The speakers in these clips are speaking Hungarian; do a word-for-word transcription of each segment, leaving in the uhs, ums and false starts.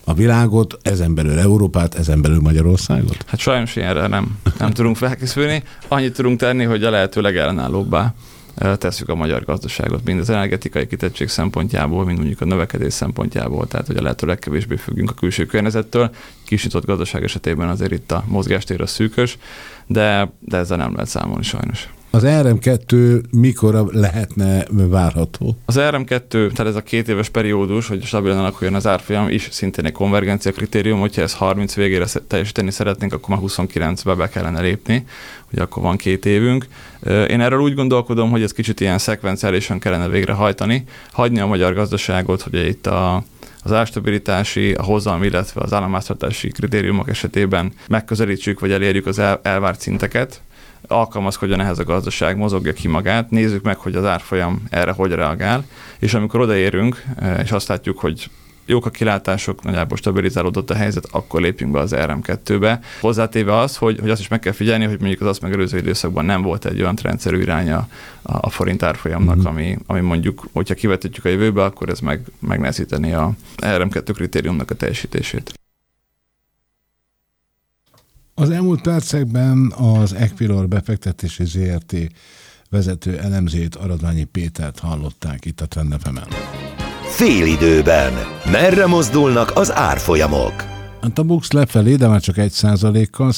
a világot, ezen belül Európát, ezen belül Magyarországot? Hát sajnos ilyenre nem, nem tudunk felkészülni. Annyit tudunk tenni, hogy a lehető legellenállóbbá tesszük a magyar gazdaságot, mind az energetikai kitettség szempontjából, mind mondjuk a növekedés szempontjából, tehát hogy a lehető legkevésbé függünk a külső környezettől. Kisnyitott gazdaság esetében azért itt a mozgástér a szűkös, de, de ezzel nem lehet számolni sajnos. Az er em kettő mikor lehetne várható? Az er em kettő, tehát ez a két éves periódus, hogy stabilan alakuljon az árfolyam, is szintén egy konvergencia kritérium, hogyha ezt harminc végére teljesíteni szeretnénk, akkor már huszonkilencbe be kellene lépni, hogy akkor van két évünk. Én erről úgy gondolkodom, hogy ez kicsit ilyen szekvenciálisan kellene végrehajtani, hagyni a magyar gazdaságot, hogy itt a az árstabilitási, a hozam, illetve az államháztartási kritériumok esetében megközelítsük, vagy elérjük az el, elvárt szinteket, alkalmazkodjon ehhez a gazdaság, mozogja ki magát, nézzük meg, hogy az árfolyam erre hogy reagál, és amikor odaérünk, és azt látjuk, hogy jók a kilátások, nagyjából stabilizálódott a helyzet, akkor lépjünk be az er em kettőbe. Hozzátéve az, hogy, hogy azt is meg kell figyelni, hogy mondjuk az azt megelőző időszakban nem volt egy olyan rendszerű iránya a, a forint árfolyamnak, mm-hmm. ami, ami mondjuk, hogyha kivetítjük a jövőbe, akkor ez meg, megnehezíteni a er em kettő kritériumnak a teljesítését. Az elmúlt percekben az Equilor befektetési zé er té vezető elemzőjét, Aradványi Pétert hallották itt a Trend ef emen. Félidőben. Merre mozdulnak az árfolyamok? A BUX lefelé, de már csak egy százalékkal,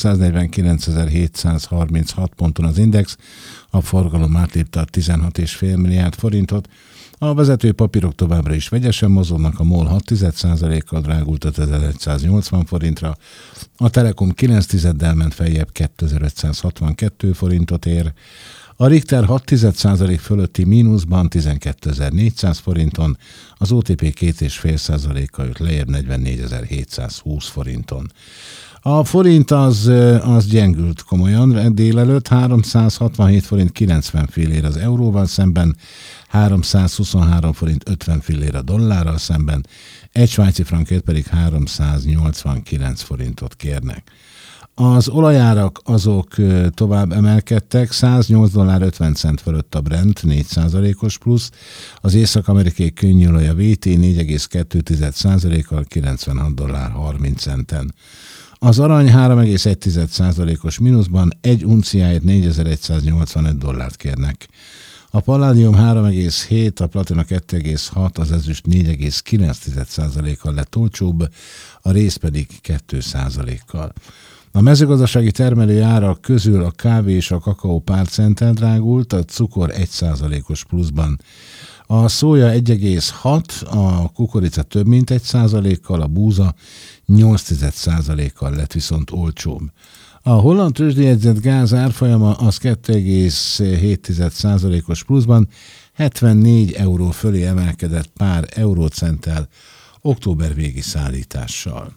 száznegyvenkilencezer-hétszázharminchat ponton az Index, a forgalom átlépte a tizenhat egész öt milliárd forintot. A vezető papírok továbbra is vegyesen mozognak, a MOL hat százalékkal drágult ötezer-száznyolcvan forintra, a Telekom kilenc tizeddel ment feljebb kétezer-ötszázhatvankettő forintot ér, a Richter hat százalék fölötti mínuszban tizenkétezer-négyszáz forinton, az o té pé két egész öt százalékkal jött lejjebb negyvennégyezer-hétszázhúsz forinton. A forint az, az gyengült komolyan délelőtt, háromszázhatvanhét forint kilencven fillér az euróval szemben, háromszázhuszonhárom forint ötven fillér a dollárral szemben, egy svájci frankért pedig háromszáznyolcvankilenc forintot kérnek. Az olajárak azok tovább emelkedtek, száznyolc dollár ötven cent fölött a Brent, négy százalékos plusz, az észak-amerikai könnyűolaj a vé té négy egész kettő százalékkal kilencvenhat dollár harminc centen. Az arany három egész egy százalékos mínuszban egy unciáért négyezer-száznyolcvanöt dollárt kérnek. A palládium három egész hét, a platina kettő egész hat, az ezüst négy egész kilenc százalékkal lett olcsóbb, a rész pedig két százalékkal. A mezőgazdasági termelői árak közül a kávé és a kakaó pár centtel drágult, a cukor egy százalékos pluszban. A szója egy egész hat, a kukorica több mint egy százalékkal, a búza nyolc százalékkal lett viszont olcsóbb. A holland tőzsdéjegyzett gáz árfolyama az két egész hét százalékos pluszban hetvennégy euró fölé emelkedett pár eurócenttel október végi szállítással.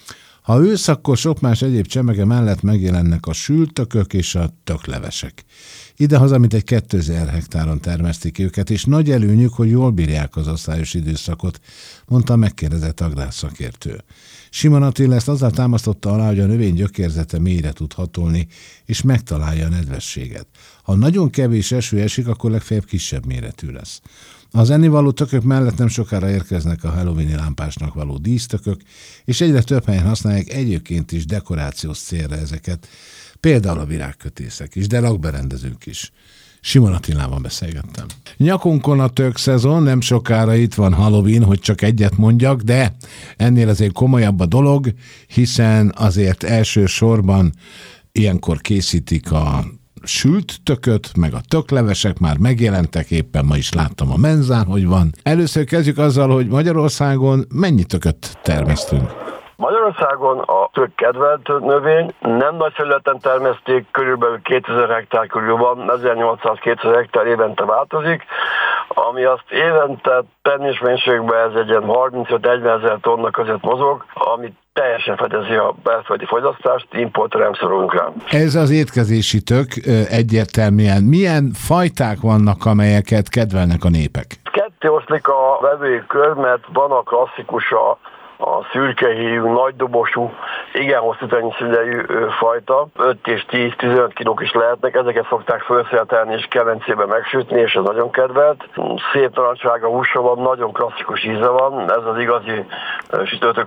Ha ősz, akkor sok más egyéb csemege mellett megjelennek a sült tökök és a töklevesek. Idehaza mintegy kétezer hektáron termesztik őket, és nagy előnyük, hogy jól bírják az osztályos időszakot, mondta a megkérdezett agrárszakértő. Simon Attila ezt azzal támasztotta alá, hogy a növény gyökérzete mélyre tud hatolni, és megtalálja a nedvességet. Ha nagyon kevés eső esik, akkor legfeljebb kisebb méretű lesz. Az ennivaló tökök mellett nem sokára érkeznek a halloweeni lámpásnak való dísztökök, és egyre több helyen használják egyébként is dekorációs célra ezeket, például a virágkötészek is, de lakberendezők is. Simon Attilával beszélgettem. Nyakunkon a tök szezon, nem sokára itt van Halloween, hogy csak egyet mondjak, de ennél azért komolyabb a dolog, hiszen azért elsősorban ilyenkor készítik a sült tököt, meg a töklevesek már megjelentek, éppen ma is láttam a menzán, hogy van. Először kezdjük azzal, hogy Magyarországon mennyi tököt termesztünk? Magyarországon a tök kedvelt növény, nem nagy felületen termeszték, körülbelül kétezer hektár körül van, ezernyolcszáz-kétezer hektár évente változik, ami azt évente termésmennyiségben ez egy ilyen harmincöt-negyven ezer tonna között mozog, ami teljesen fedezi a belföldi fogyasztást, importra nem szorulunk rá. Ez az étkezési tök egyértelműen. Milyen fajták vannak, amelyeket kedvelnek a népek? Ketté oszlik a vevői kör, mert van a klasszikus, a a szürkehíjú, nagydobosú, igen hosszú tenyészidejű fajta, öt és tíz-tizenöt kilók is lehetnek, ezeket szokták felszerelni és kemencébe megsütni, és ez nagyon kedvelt. Szép narancsárga húsa van, nagyon klasszikus íze van, ez az igazi sütőtök